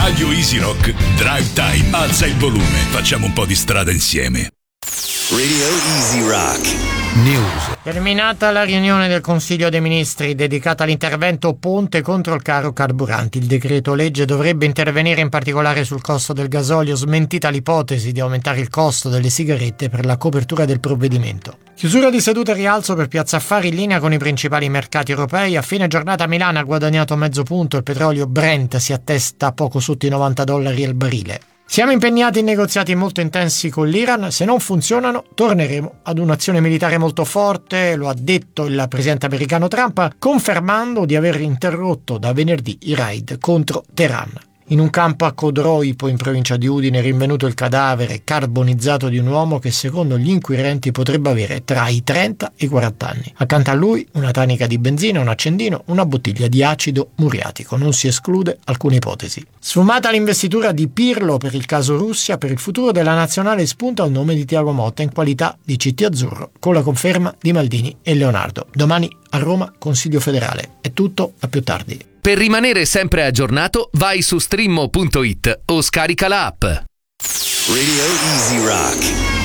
Radio Easy Rock Drive Time. Alza il volume, facciamo un po' di strada insieme. Radio Easy Rock News. Terminata la riunione del Consiglio dei Ministri dedicata all'intervento ponte contro il caro carburanti. Il decreto legge dovrebbe intervenire in particolare sul costo del gasolio, smentita l'ipotesi di aumentare il costo delle sigarette per la copertura del provvedimento. Chiusura di seduta e rialzo per Piazza Affari in linea con i principali mercati europei. A fine giornata Milano ha guadagnato mezzo punto, il petrolio Brent si attesta poco sotto i $90 al barile. Siamo impegnati in negoziati molto intensi con l'Iran, se non funzionano torneremo ad un'azione militare molto forte, lo ha detto il presidente americano Trump, confermando di aver interrotto da venerdì i raid contro Teheran. In un campo a Codroipo, in provincia di Udine, è rinvenuto il cadavere carbonizzato di un uomo che secondo gli inquirenti potrebbe avere tra i 30 e i 40 anni. Accanto a lui una tanica di benzina, un accendino, una bottiglia di acido muriatico. Non si esclude alcuna ipotesi. Sfumata l'investitura di Pirlo per il caso Russia, per il futuro della nazionale spunta il nome di Thiago Motta in qualità di CT azzurro, con la conferma di Maldini e Leonardo. Domani a Roma, Consiglio federale. È tutto, a più tardi. Per rimanere sempre aggiornato, vai su streammo.it o scarica la app. Radio Easy Rock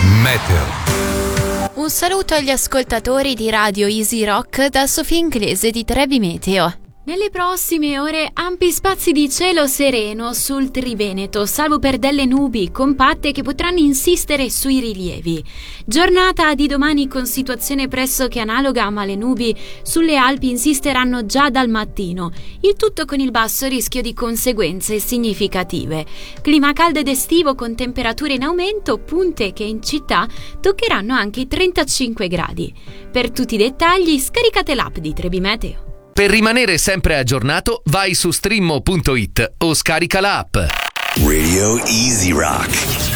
Meteo. Un saluto agli ascoltatori di Radio Easy Rock da Sofia Inglese di Trebi Meteo. Nelle prossime ore ampi spazi di cielo sereno sul Triveneto, salvo per delle nubi compatte che potranno insistere sui rilievi. Giornata di domani con situazione pressoché analoga, ma le nubi sulle Alpi insisteranno già dal mattino, il tutto con il basso rischio di conseguenze significative. Clima caldo ed estivo con temperature in aumento, punte che in città toccheranno anche i 35 gradi. Per tutti i dettagli scaricate l'app di Trebi Meteo. Per rimanere sempre aggiornato, vai su streammo.it o scarica la app. Radio Easy Rock.